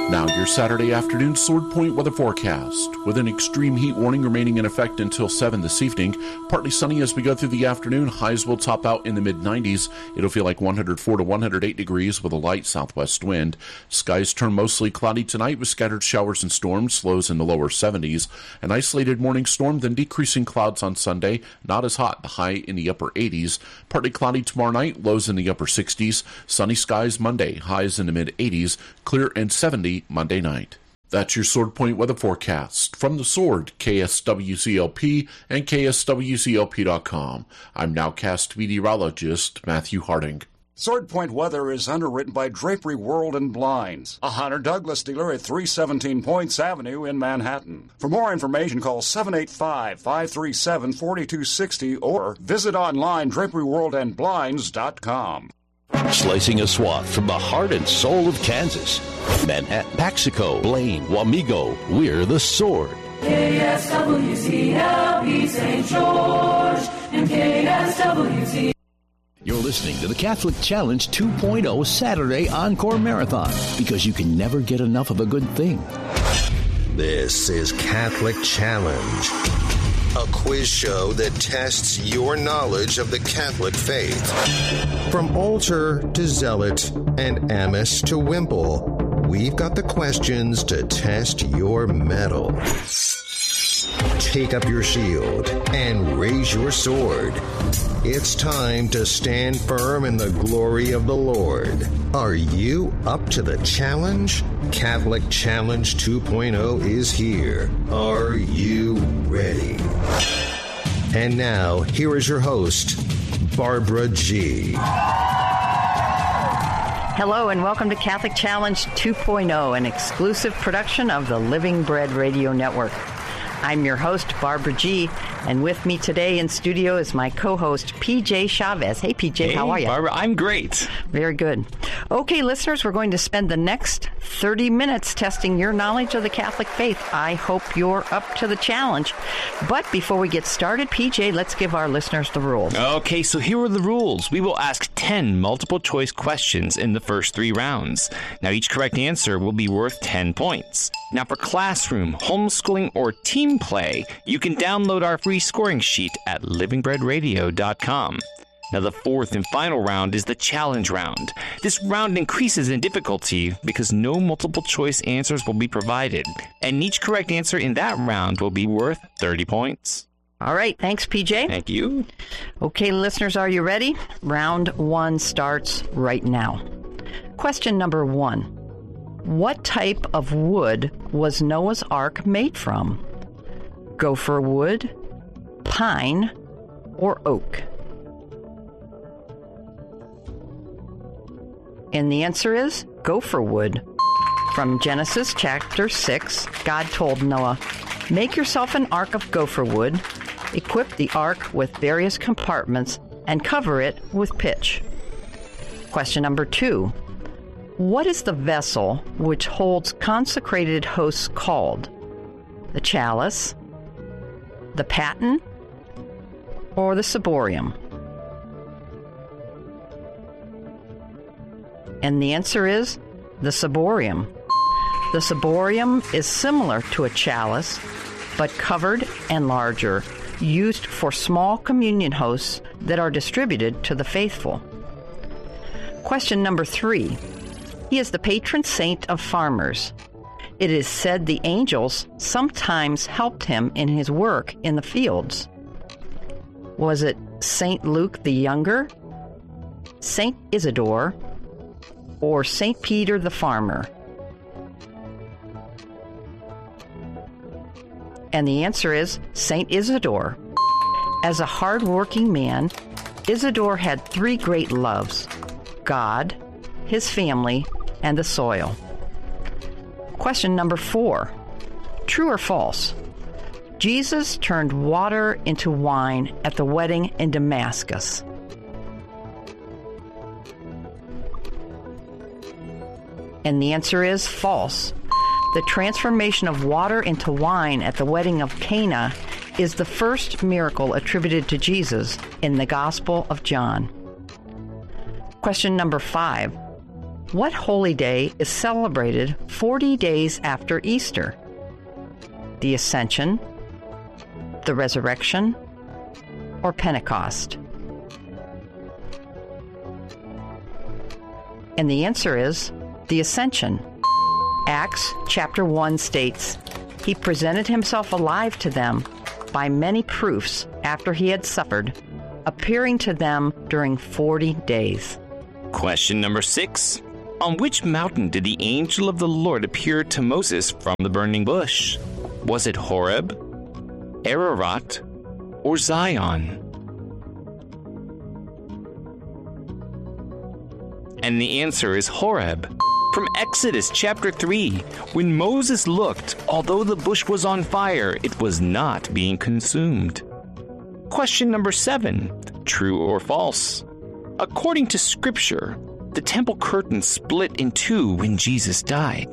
Now your Saturday afternoon Sword Point weather forecast. With an extreme heat warning remaining in effect until 7 this evening, partly sunny as we go through the afternoon. Highs will top out in the mid-90s. It'll feel like 104 to 108 degrees with a light southwest wind. Skies turn mostly cloudy tonight with scattered showers and storms, lows in the lower 70s. An isolated morning storm, then decreasing clouds on Sunday. Not as hot, the high in the upper 80s. Partly cloudy tomorrow night, lows in the upper 60s. Sunny skies Monday, highs in the mid-80s. Clear and 70 Monday night. That's your Sword Point weather forecast. From the Sword, KSWCLP and KSWCLP.com. I'm nowcast meteorologist Matthew Harding. Sword Point weather is underwritten by Drapery World and Blinds, a Hunter Douglas dealer at 317 Points Avenue in Manhattan. For more information, call 785-537-4260 or visit online draperyworldandblinds.com. Slicing a swath from the heart and soul of Kansas. Manhattan, Paxico, Blaine, Wamego, we're the Sword. KSWCLP St. George and KSWC. You're listening to the Catholic Challenge 2.0 Saturday Encore Marathon, because you can never get enough of a good thing. This is Catholic Challenge, a quiz show that tests your knowledge of the Catholic faith. From altar to zealot and amice to wimple, we've got the questions to test your mettle. Take up your shield and raise your sword. It's time to stand firm in the glory of the Lord. Are you up to the challenge? Catholic Challenge 2.0 is here. Are you ready? And now, here is your host, Barbara G. Hello and welcome to Catholic Challenge 2.0, an exclusive production of the Living Bread Radio Network. I'm your host, Barbara G., and with me today in studio is my co-host, PJ Chavez. Hey, PJ, how are you? Barbara, I'm great. Very good. Okay, listeners, we're going to spend the next 30 minutes testing your knowledge of the Catholic faith. I hope you're up to the challenge. But before we get started, PJ, let's give our listeners the rules. Okay, so here are the rules. We will ask 10 multiple-choice questions in the first 3 rounds. Now, each correct answer will be worth 10 points. Now, for classroom, homeschooling, or team play, you can download our free scoring sheet at livingbreadradio.com. Now, the fourth and final round is the challenge round. This round increases in difficulty because no multiple-choice answers will be provided, and each correct answer in that round will be worth 30 points. All right, thanks, PJ. Thank you. Okay, listeners, are you ready? Round 1 starts right now. Question number 1. What type of wood was Noah's Ark made from? Gopher wood, pine, or oak? And the answer is gopher wood. From Genesis chapter 6, God told Noah, "Make yourself an ark of gopher wood, equip the ark with various compartments, and cover it with pitch." Question number 2. What is the vessel which holds consecrated hosts called? The chalice, the paten, or the ciborium? And the answer is the ciborium. The ciborium is similar to a chalice, but covered and larger, used for small communion hosts that are distributed to the faithful. Question number 3. He is the patron saint of farmers. It is said the angels sometimes helped him in his work in the fields. Was it Saint Luke the Younger, Saint Isidore, or Saint Peter the Farmer? And the answer is Saint Isidore. As a hard-working man, Isidore had 3 great loves: God, his family, and the soil. Question number 4. True or false? Jesus turned water into wine at the wedding in Damascus. And the answer is false. The transformation of water into wine at the wedding of Cana is the first miracle attributed to Jesus in the Gospel of John. Question number 5. What holy day is celebrated 40 days after Easter? The Ascension, the Resurrection, or Pentecost? And the answer is the Ascension. Acts chapter 1 states, "He presented himself alive to them by many proofs after he had suffered, appearing to them during 40 days. Question number 6. On which mountain did the angel of the Lord appear to Moses from the burning bush? Was it Horeb, Ararat, or Zion? And the answer is Horeb. From Exodus chapter 3, when Moses looked, although the bush was on fire, it was not being consumed. Question number 7. True or false? According to Scripture, the temple curtain split in two when Jesus died.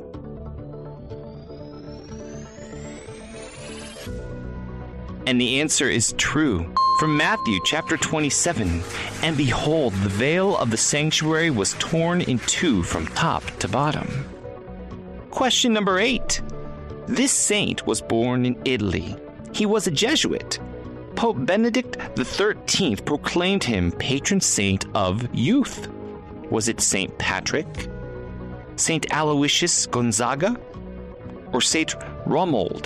And the answer is true. From Matthew chapter 27, and behold, the veil of the sanctuary was torn in two from top to bottom. Question number 8. This saint was born in Italy. He was a Jesuit. Pope Benedict XIII proclaimed him patron saint of youth. Was it St. Patrick, St. Aloysius Gonzaga, or St. Romuald?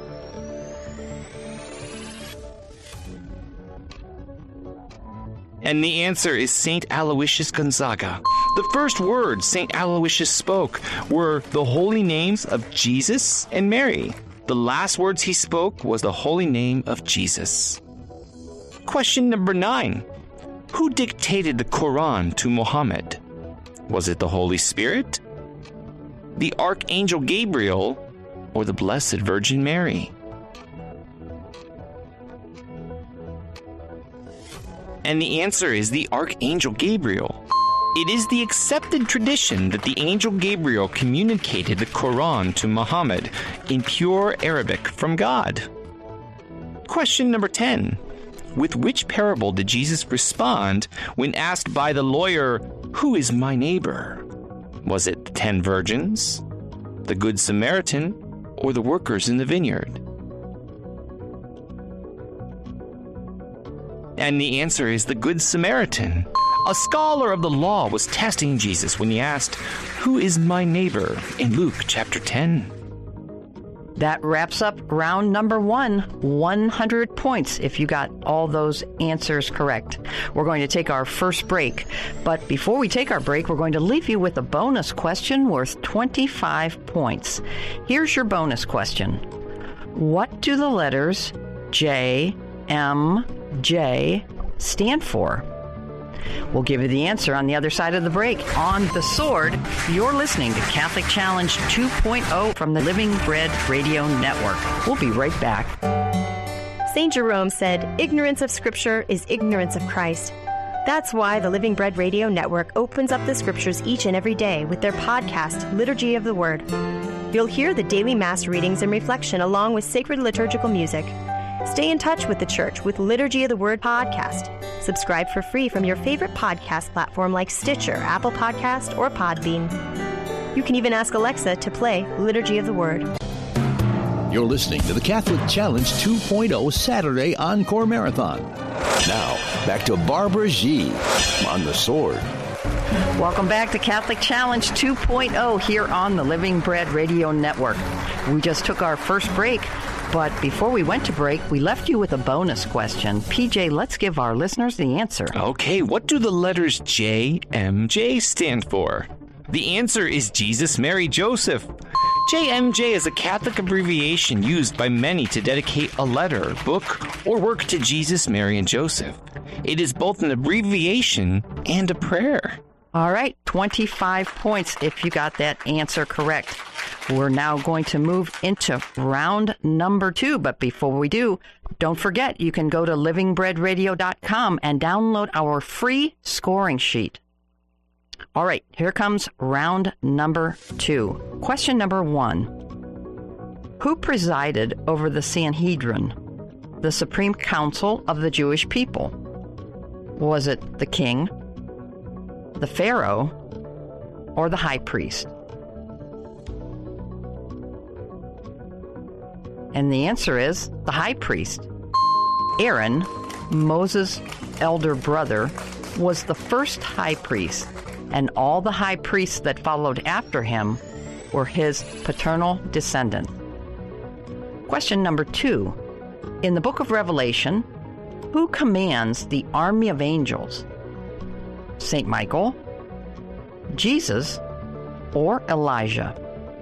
And the answer is St. Aloysius Gonzaga. The first words St. Aloysius spoke were the holy names of Jesus and Mary. The last words he spoke was the holy name of Jesus. Question number 9. Who dictated the Quran to Muhammad? Was it the Holy Spirit, the Archangel Gabriel, or the Blessed Virgin Mary? And the answer is the Archangel Gabriel. It is the accepted tradition that the angel Gabriel communicated the Quran to Muhammad in pure Arabic from God. Question number 10. With which parable did Jesus respond when asked by the lawyer, "Who is my neighbor?" Was it the 10 virgins, the Good Samaritan, or the workers in the vineyard? And the answer is the Good Samaritan. A scholar of the law was testing Jesus when he asked, "Who is my neighbor?" in Luke chapter 10. That wraps up round number 1, 100 points if you got all those answers correct. We're going to take our first break, but before we take our break, we're going to leave you with a bonus question worth 25 points. Here's your bonus question. What do the letters J, M, J stand for? We'll give you the answer on the other side of the break. On The Sword, you're listening to Catholic Challenge 2.0 from the Living Bread Radio Network. We'll be right back. St. Jerome said, "Ignorance of Scripture is ignorance of Christ." That's why the Living Bread Radio Network opens up the Scriptures each and every day with their podcast, Liturgy of the Word. You'll hear the daily Mass readings and reflection along with sacred liturgical music. Stay in touch with the Church with Liturgy of the Word podcast. Subscribe for free from your favorite podcast platform like Stitcher, Apple Podcast, or Podbean. You can even ask Alexa to play Liturgy of the Word. You're listening to the Catholic Challenge 2.0 Saturday Encore Marathon. Now, back to Barbara G. on The Sword. Welcome back to Catholic Challenge 2.0 here on the Living Bread Radio Network. We just took our first break, but before we went to break, we left you with a bonus question. PJ, let's give our listeners the answer. Okay, what do the letters JMJ stand for? The answer is Jesus, Mary, Joseph. JMJ is a Catholic abbreviation used by many to dedicate a letter, book, or work to Jesus, Mary, and Joseph. It is both an abbreviation and a prayer. All right, 25 points if you got that answer correct. We're now going to move into round number 2. But before we do, don't forget you can go to livingbreadradio.com and download our free scoring sheet. All right, here comes round number 2. Question number 1. Who presided over the Sanhedrin, the Supreme Council of the Jewish people? Was it the king, the Pharaoh, or the high priest? And the answer is the high priest. Aaron, Moses' elder brother, was the first high priest, and all the high priests that followed after him were his paternal descendants. Question number 2. In the book of Revelation, who commands the army of angels? St. Michael, Jesus, or Elijah?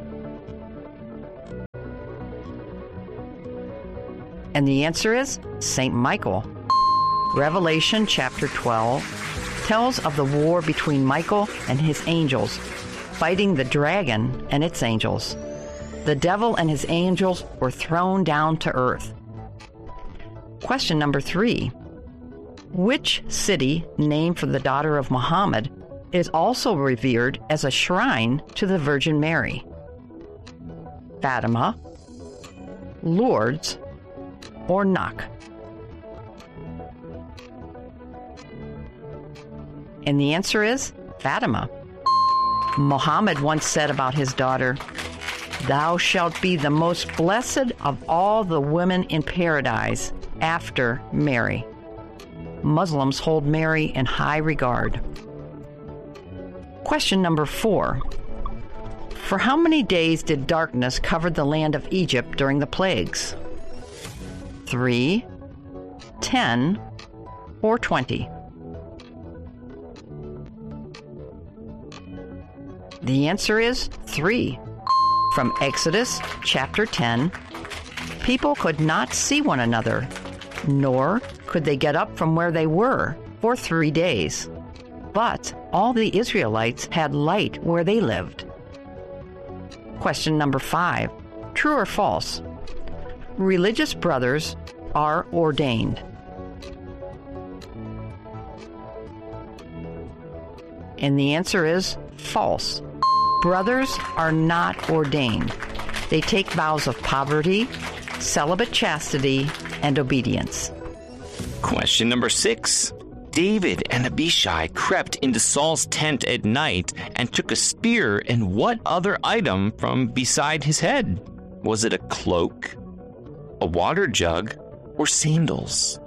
And the answer is St. Michael. Revelation chapter 12 tells of the war between Michael and his angels, fighting the dragon and its angels. The devil and his angels were thrown down to earth. Question number 3. Which city, named for the daughter of Muhammad, is also revered as a shrine to the Virgin Mary? Fatima, Lourdes, or Nak? And the answer is Fatima. Muhammad once said about his daughter, "Thou shalt be the most blessed of all the women in paradise after Mary." Muslims hold Mary in high regard. Question number 4. For how many days did darkness cover the land of Egypt during the plagues? 3, 10, or 20? The answer is 3. From Exodus chapter 10, people could not see one another, nor could they get up from where they were for 3 days. But all the Israelites had light where they lived. Question number 5. True or false? Religious brothers are ordained. And the answer is false. Brothers are not ordained. They take vows of poverty, celibate chastity, and obedience. Question number 6. David and Abishai crept into Saul's tent at night and took a spear and what other item from beside his head? Was it a cloak, a water jug, or sandals?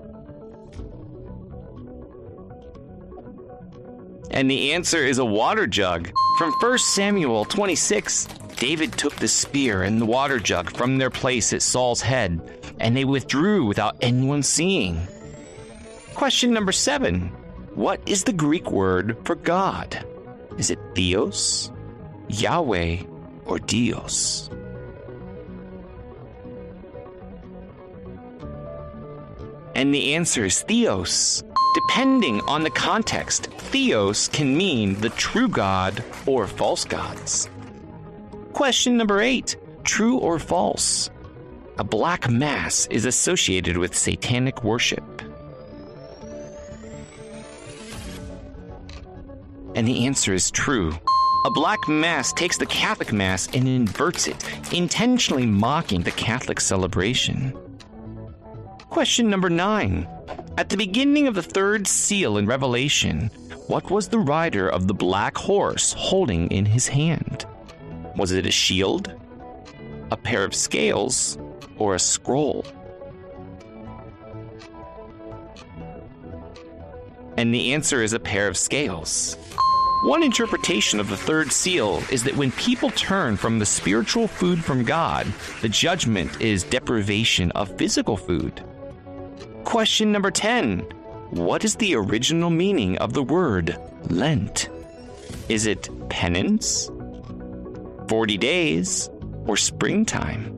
And the answer is a water jug. From 1 Samuel 26, David took the spear and the water jug from their place at Saul's head, and they withdrew without anyone seeing. Question number 7. What is the Greek word for God? Is it Theos, Yahweh, or Dios? And the answer is Theos. Depending on the context, Theos can mean the true God or false gods. Question number 8. True or false? A black mass is associated with satanic worship. And the answer is true. A black mass takes the Catholic Mass and inverts it, intentionally mocking the Catholic celebration. Question number 9. At the beginning of the 3rd seal in Revelation, what was the rider of the black horse holding in his hand? Was it a shield, a pair of scales, or a scroll? And the answer is a pair of scales. One interpretation of the 3rd seal is that when people turn from the spiritual food from God, the judgment is deprivation of physical food. Question number 10. What is the original meaning of the word Lent? Is it penance, 40 days, or springtime?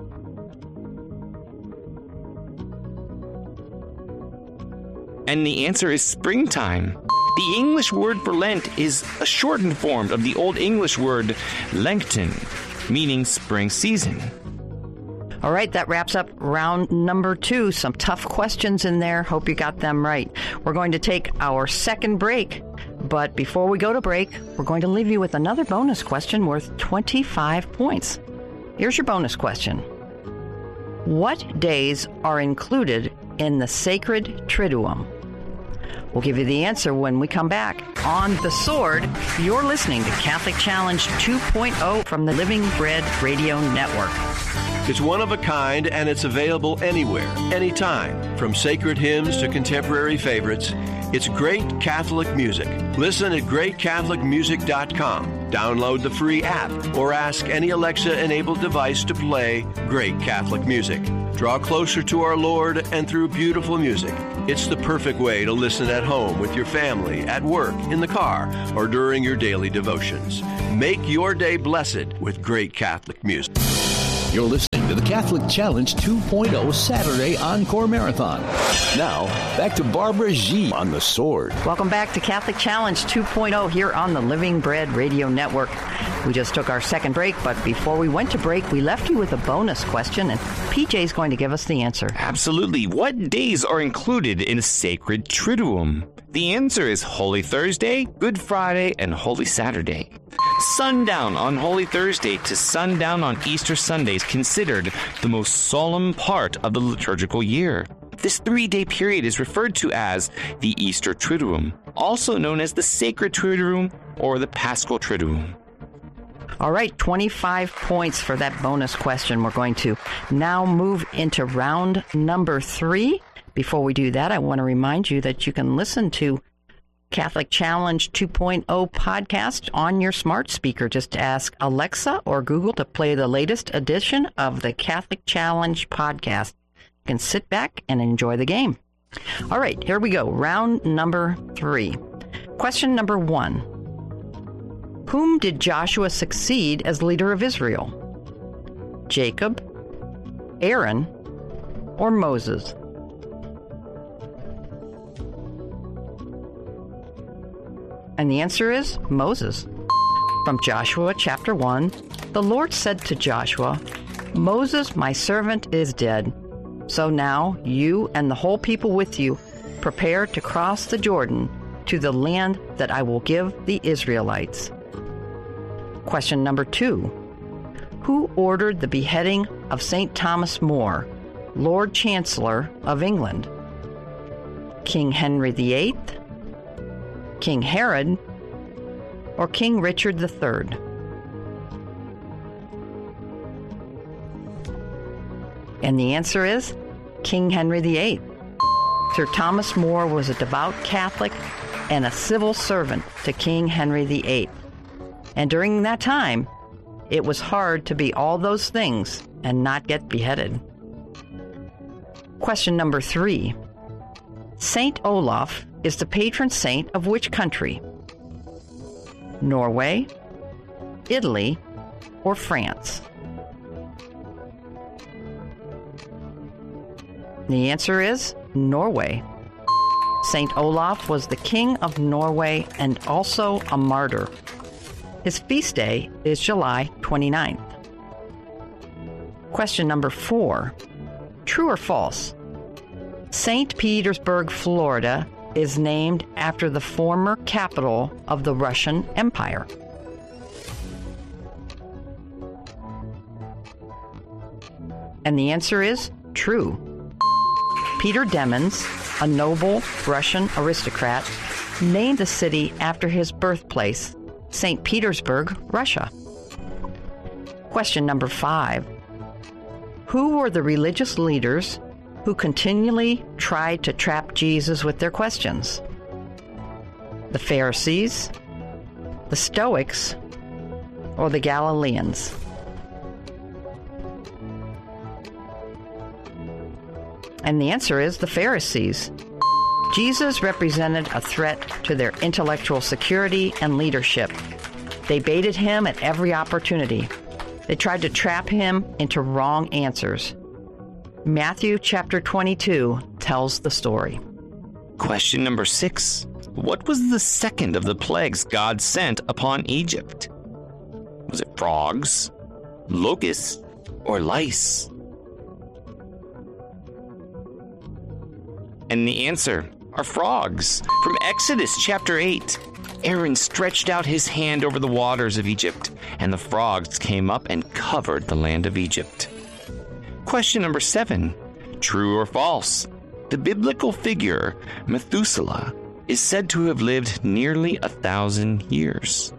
And the answer is springtime. The English word for Lent is a shortened form of the Old English word Lengton, meaning spring season. All right, that wraps up round number 2. Some tough questions in there. Hope you got them right. We're going to take our second break. But before we go to break, we're going to leave you with another bonus question worth 25 points. Here's your bonus question. What days are included in the sacred Triduum? We'll give you the answer when we come back. On The Sword, you're listening to Catholic Challenge 2.0 from the Living Bread Radio Network. It's one of a kind, and it's available anywhere, anytime. From sacred hymns to contemporary favorites, it's great Catholic music. Listen at greatcatholicmusic.com. Download the free app or ask any Alexa-enabled device to play great Catholic music. Draw closer to our Lord and through beautiful music. It's the perfect way to listen at home with your family, at work, in the car, or during your daily devotions. Make your day blessed with great Catholic music. You're listening to the Catholic Challenge 2.0 Saturday Encore Marathon. Now, back to Barbara G. on The Sword. Welcome back to Catholic Challenge 2.0 here on the Living Bread Radio Network. We just took our second break, but before we went to break, we left you with a bonus question, and PJ's going to give us the answer. Absolutely. What days are included in a sacred Triduum? The answer is Holy Thursday, Good Friday, and Holy Saturday. Sundown on Holy Thursday to sundown on Easter Sunday is considered the most solemn part of the liturgical year. This 3-day period is referred to as the Easter Triduum, also known as the Sacred Triduum or the Paschal Triduum. All right, 25 points for that bonus question. We're going to now move into round number 3. Before we do that, I want to remind you that you can listen to Catholic Challenge 2.0 podcast on your smart speaker. Just ask Alexa or Google to play the latest edition of the Catholic Challenge podcast. You can sit back and enjoy the game. All right, here we go. Round number 3. Question number 1. Whom did Joshua succeed as leader of Israel? Jacob, Aaron, or Moses? And the answer is Moses. From Joshua chapter 1, the Lord said to Joshua, Moses, my servant, is dead. So now you and the whole people with you prepare to cross the Jordan to the land that I will give the Israelites. Question number 2. Who ordered the beheading of St. Thomas More, Lord Chancellor of England? King Henry VIII, King Herod, or King Richard III? And the answer is King Henry VIII. Sir Thomas More was a devout Catholic and a civil servant to King Henry VIII. And during that time, it was hard to be all those things and not get beheaded. Question number 3. Saint Olaf is the patron saint of which country? Norway, Italy, or France? The answer is Norway. Saint Olaf was the king of Norway and also a martyr. His feast day is July 29th. Question number 4. True or false? St. Petersburg, Florida is named after the former capital of the Russian Empire. And the answer is true. Peter Demens, a noble Russian aristocrat, named the city after his birthplace, St. Petersburg, Russia. Question number 5. Who were the religious leaders who continually tried to trap Jesus with their questions? The Pharisees, the Stoics, or the Galileans? And the answer is the Pharisees. Jesus represented a threat to their intellectual security and leadership. They baited him at every opportunity. They tried to trap him into wrong answers. Matthew chapter 22 tells the story. Question number 6. What was the second of the plagues God sent upon Egypt? Was it frogs, locusts, or lice? And the answer are frogs. From Exodus chapter 8, Aaron stretched out his hand over the waters of Egypt, and the frogs came up and covered the land of Egypt. Question number 7. True or false? The biblical figure, Methuselah, is said to have lived nearly 1,000 years.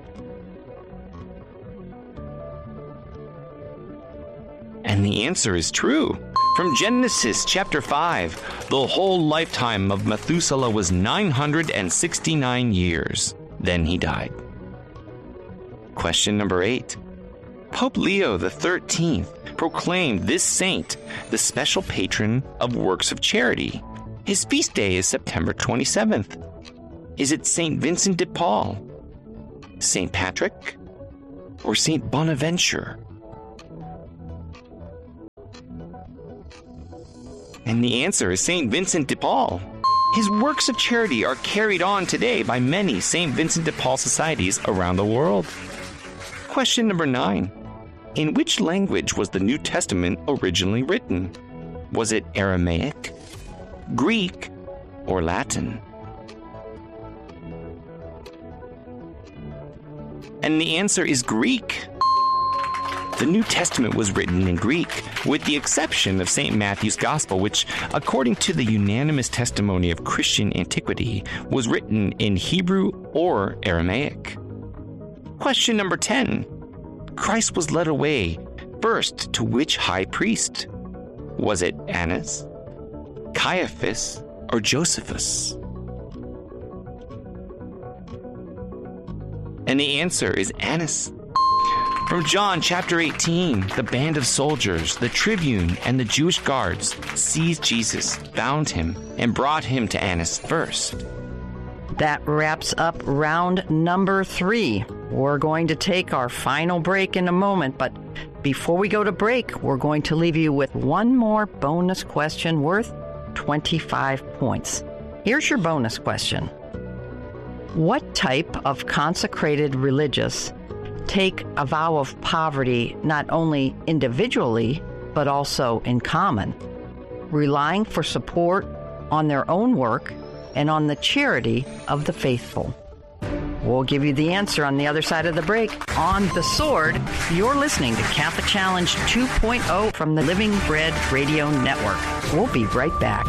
And the answer is true. From Genesis chapter 5, the whole lifetime of Methuselah was 969 years. Then he died. Question number 8. Pope Leo XIII proclaimed this saint the special patron of works of charity. His feast day is September 27th. Is it St. Vincent de Paul, St. Patrick, or St. Bonaventure? And the answer is St. Vincent de Paul. His works of charity are carried on today by many St. Vincent de Paul societies around the world. Question number 9. In which language was the New Testament originally written? Was it Aramaic, Greek, or Latin? And the answer is Greek. The New Testament was written in Greek, with the exception of St. Matthew's Gospel, which, according to the unanimous testimony of Christian antiquity, was written in Hebrew or Aramaic. Question number 10. Christ was led away first to which high priest? Was it Annas, Caiaphas, or Josephus? And the answer is Annas. From John chapter 18, the band of soldiers, the tribune, and the Jewish guards seized Jesus, bound him, and brought him to Annas first. That wraps up round number 3. We're going to take our final break in a moment, but before we go to break, we're going to leave you with one more bonus question worth 25 points. Here's your bonus question. What type of consecrated religious take a vow of poverty not only individually, but also in common, relying for support on their own work and on the charity of the faithful? We'll give you the answer on the other side of the break. On The Sword, you're listening to Catholic Challenge 2.0 from the Living Bread Radio Network. We'll be right back.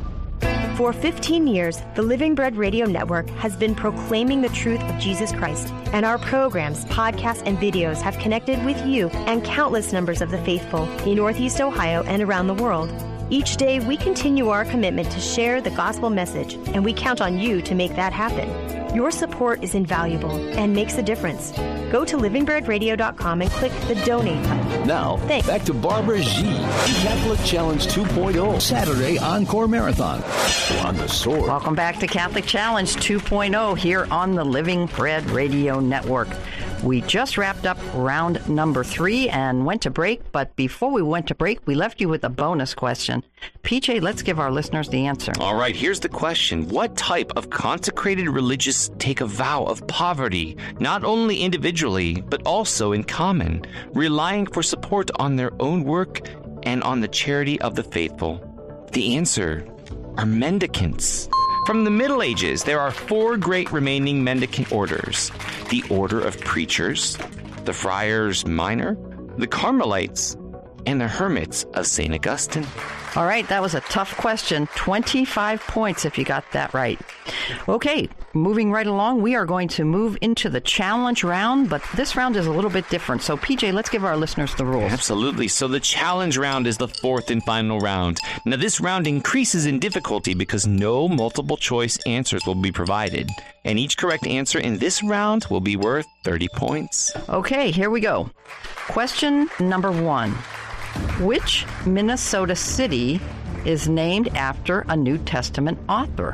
For 15 years, the Living Bread Radio Network has been proclaiming the truth of Jesus Christ, and our programs, podcasts, and videos have connected with you and countless numbers of the faithful in Northeast Ohio and around the world. Each day, we continue our commitment to share the gospel message, and we count on you to make that happen. Your support is invaluable and makes a difference. Go to livingbreadradio.com and click the donate button. Now, Thanks. back to Barbara G. Catholic Challenge 2.0 Saturday Encore Marathon on The Sword. Welcome back to Catholic Challenge 2.0 here on the Living Bread Radio Network. We just wrapped up round number 3 and went to break, but before we went to break, we left you with a bonus question. PJ, let's give our listeners the answer. All right, here's the question. What type of consecrated religious take a vow of poverty, not only individually, but also in common, relying for support on their own work and on the charity of the faithful? The answer are mendicants. From the Middle Ages, there are 4 great remaining mendicant orders: the Order of Preachers, the Friars Minor, the Carmelites, and the Hermits of St. Augustine. All right, that was a tough question. 25 points if you got that right. Okay, moving right along, we are going to move into the challenge round, but this round is a little bit different. So, PJ, let's give our listeners the rules. Absolutely. So the challenge round is the 4th and final round. Now, this round increases in difficulty because no multiple choice answers will be provided, and each correct answer in this round will be worth 30 points. Okay, here we go. Question number 1. Which Minnesota city is named after a New Testament author?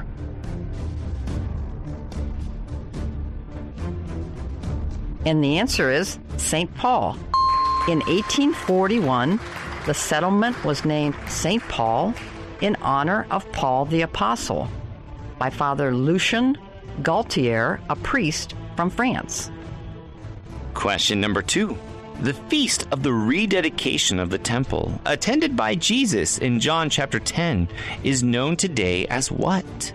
And the answer is St. Paul. In 1841, the settlement was named St. Paul in honor of Paul the Apostle by Father Lucien Gaultier, a priest from France. Question number 2. The feast of the rededication of the temple, attended by Jesus in John chapter 10, is known today as what?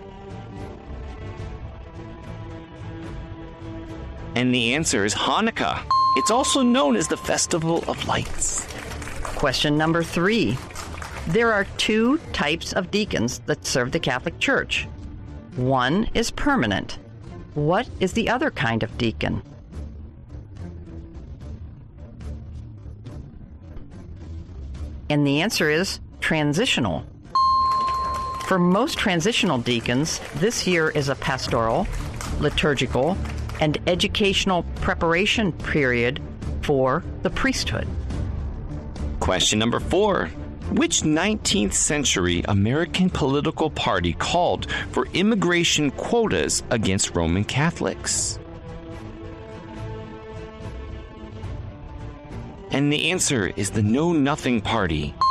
And the answer is Hanukkah. It's also known as the Festival of Lights. Question number 3. There are two types of deacons that serve the Catholic Church. One is permanent. What is the other kind of deacon? And the answer is transitional. For most transitional deacons, this year is a pastoral, liturgical, and educational preparation period for the priesthood. Question number 4. Which 19th century American political party called for immigration quotas against Roman Catholics? And the answer is the Know Nothing Party.